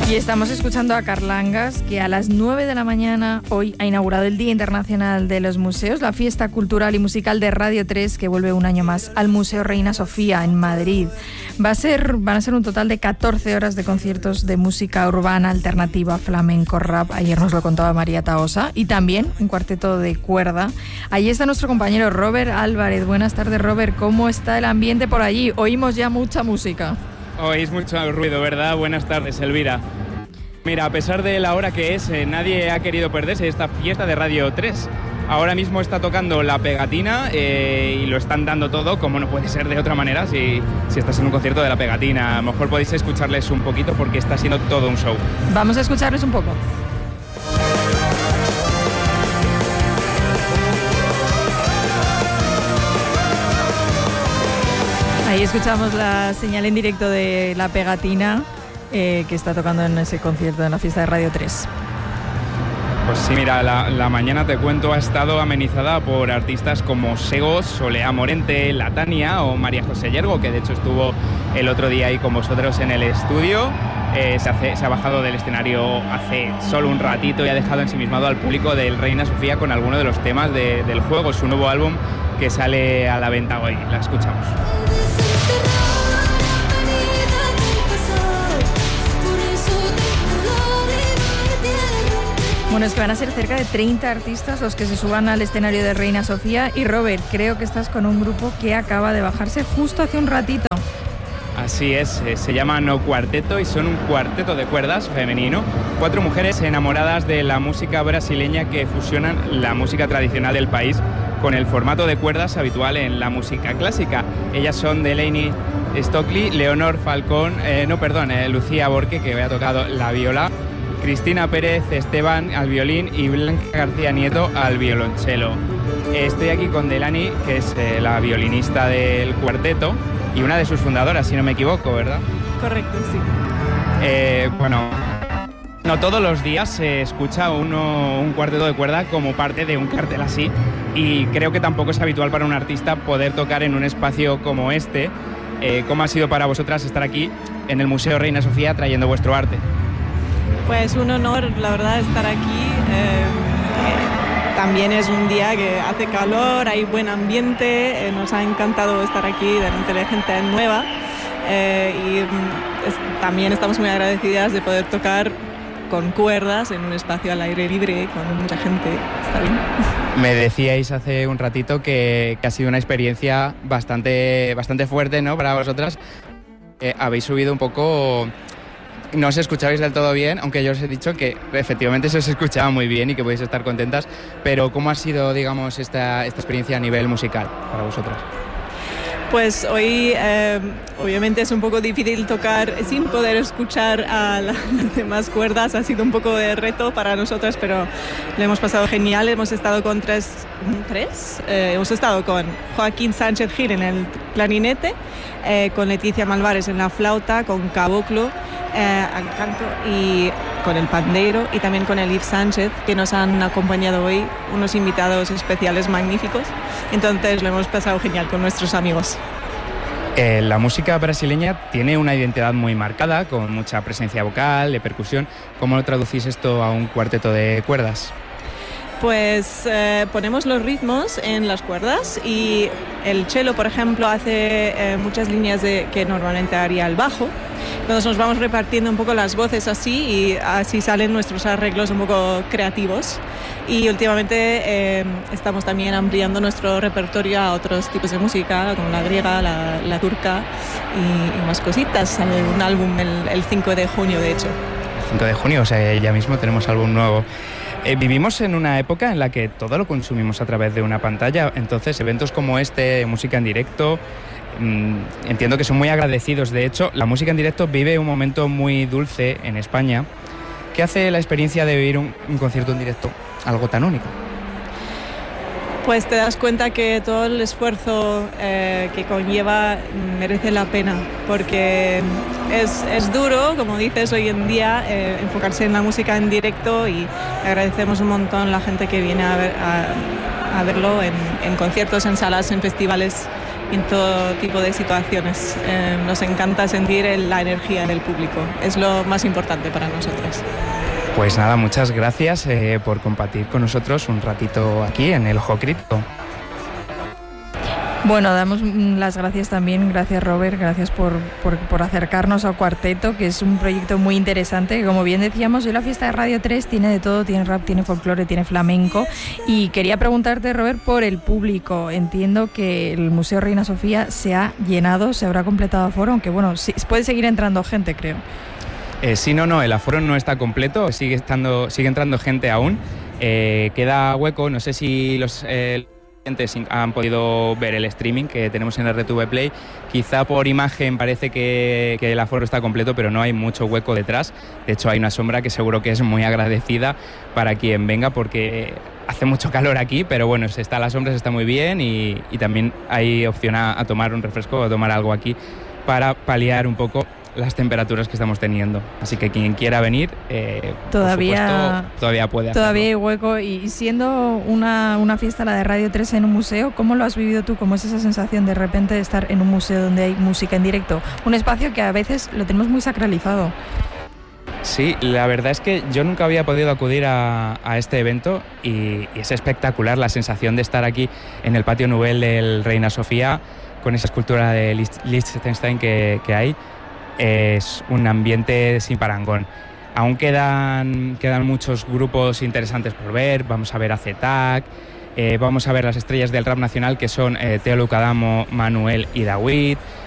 Y estamos escuchando a Carlangas, que a las 9 de la mañana hoy ha inaugurado el Día Internacional de los Museos, la fiesta cultural y musical de Radio 3, que vuelve un año más al Museo Reina Sofía en Madrid. Van a ser un total de 14 horas de conciertos de música urbana, alternativa, flamenco, rap. Ayer nos lo contaba María Tahosa. Y también un cuarteto de cuerda. Allí está nuestro compañero Robert Álvarez. Buenas tardes, Robert. ¿Cómo está el ambiente por allí? Oímos ya mucha música. Oís mucho ruido, ¿verdad? Buenas tardes, Elvira. Mira, a pesar de la hora que es, nadie ha querido perderse esta fiesta de Radio 3. Ahora mismo está tocando La Pegatina y lo están dando todo, como no puede ser de otra manera si estás en un concierto de La Pegatina. A lo mejor podéis escucharles un poquito porque está siendo todo un show. Vamos a escucharles un poco. Ahí escuchamos la señal en directo de La Pegatina, que está tocando en ese concierto en la fiesta de Radio 3. Pues sí, mira, la mañana, te cuento, ha estado amenizada por artistas como Segos, Solea Morente, La Tania o María José Yergo, que de hecho estuvo el otro día ahí con vosotros en el estudio. Se ha bajado del escenario hace solo un ratito y ha dejado ensimismado al público del Reina Sofía con alguno de los temas del juego, su nuevo álbum que sale a la venta hoy. La escuchamos. Bueno, es que van a ser cerca de 30 artistas los que se suban al escenario de Reina Sofía. Y Robert, creo que estás con un grupo que acaba de bajarse justo hace un ratito. Así es, se llama No Cuarteto y son un cuarteto de cuerdas femenino. 4 mujeres enamoradas de la música brasileña que fusionan la música tradicional del país con el formato de cuerdas habitual en la música clásica. Ellas son Delaney Stockley, Leonor Falcón, Lucía Borque, que había tocado la viola, Cristina Pérez Esteban al violín y Blanca García Nieto al violonchelo. Estoy aquí con Delaney, que es la violinista del cuarteto y una de sus fundadoras, si no me equivoco, ¿verdad? Correcto, sí. No todos los días se escucha un cuarteto de cuerda como parte de un cartel así, y creo que tampoco es habitual para un artista poder tocar en un espacio como este. ¿Cómo ha sido para vosotras estar aquí en el Museo Reina Sofía trayendo vuestro arte? Pues un honor, la verdad, estar aquí. También es un día que hace calor, hay buen ambiente, nos ha encantado estar aquí delante de gente nueva también estamos muy agradecidas de poder tocar con cuerdas en un espacio al aire libre con mucha gente. Está bien. Me decíais hace un ratito que ha sido una experiencia bastante fuerte, ¿no?, para vosotras. Habéis subido un poco. No os escuchabais del todo bien, aunque yo os he dicho que efectivamente se os escuchaba muy bien y que podéis estar contentas, pero ¿cómo ha sido, digamos, esta experiencia a nivel musical para vosotras? Pues hoy obviamente es un poco difícil tocar sin poder escuchar a las demás cuerdas, ha sido un poco de reto para nosotras, pero lo hemos pasado genial. Hemos estado con hemos estado con Joaquín Sánchez Gil en el clarinete, con Leticia Malvares en la flauta, con Caboclo al canto y con el pandeiro, y también con Elif Sánchez, que nos han acompañado hoy, unos invitados especiales magníficos. Entonces lo hemos pasado genial con nuestros amigos. La música brasileña tiene una identidad muy marcada, con mucha presencia vocal, de percusión. ¿Cómo lo traducís esto a un cuarteto de cuerdas? Pues ponemos los ritmos en las cuerdas y el cello, por ejemplo, hace muchas líneas que normalmente haría el bajo. Entonces nos vamos repartiendo un poco las voces así y así salen nuestros arreglos un poco creativos. Y últimamente estamos también ampliando nuestro repertorio a otros tipos de música, como la griega, la turca y más cositas. Sale un álbum el 5 de junio, de hecho. 5 de junio, o sea, ya mismo tenemos álbum nuevo. Vivimos en una época en la que todo lo consumimos a través de una pantalla, entonces eventos como este, música en directo, entiendo que son muy agradecidos. De hecho, la música en directo vive un momento muy dulce en España. ¿Qué hace la experiencia de vivir un concierto en directo algo tan único? Pues te das cuenta que todo el esfuerzo que conlleva merece la pena, porque es duro, como dices, hoy en día enfocarse en la música en directo, y agradecemos un montón la gente que viene a verlo en conciertos, en salas, en festivales. en todo tipo de situaciones. Nos encanta sentir la energía del público, es lo más importante para nosotros. Pues nada, muchas gracias por compartir con nosotros un ratito aquí en el Ojo Crítico. Bueno, damos las gracias también, gracias Robert, gracias por acercarnos al cuarteto, que es un proyecto muy interesante, que como bien decíamos, hoy la fiesta de Radio 3 tiene de todo, tiene rap, tiene folclore, tiene flamenco, y quería preguntarte, Robert, por el público. Entiendo que el Museo Reina Sofía se ha llenado, se habrá completado aforo, aunque bueno, sí, puede seguir entrando gente, creo. Sí, el aforo no está completo, sigue entrando gente aún, queda hueco, no sé si los han podido ver el streaming que tenemos en RTV Play. Quizá por imagen parece que el aforo está completo, pero no hay mucho hueco detrás. De hecho, hay una sombra que seguro que es muy agradecida para quien venga, porque hace mucho calor aquí, pero bueno, se está a la sombra, se está muy bien, y también hay opción a tomar un refresco o a tomar algo aquí para paliar un poco las temperaturas que estamos teniendo. Así que quien quiera venir, todavía, por supuesto, todavía puede hacerlo. Todavía hay hueco. Y siendo una fiesta, la de Radio 3, en un museo, ¿cómo lo has vivido tú? ¿Cómo es esa sensación de repente de estar en un museo donde hay música en directo? Un espacio que a veces lo tenemos muy sacralizado. Sí, la verdad es que yo nunca había podido acudir a este evento, y es espectacular la sensación de estar aquí en el patio Nouvel del Reina Sofía con esa escultura de Liechtenstein que hay. Es un ambiente sin parangón. Aún quedan muchos grupos interesantes por ver. Vamos a ver a Zetac, vamos a ver las estrellas del rap nacional, que son Teo Lucadamo, Manuel y David.